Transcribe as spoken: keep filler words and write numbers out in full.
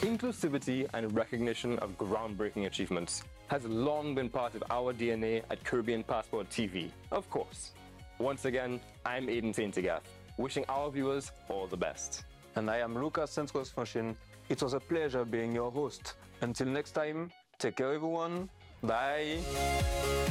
Inclusivity and recognition of groundbreaking achievements has long been part of our D N A at Caribbean Passport T V, of course. Once again, I'm Aiden Saint-Agath, wishing our viewers all the best. And I am Lucas Santos-Franchin. It was a pleasure being your host. Until next time, take care everyone. Bye.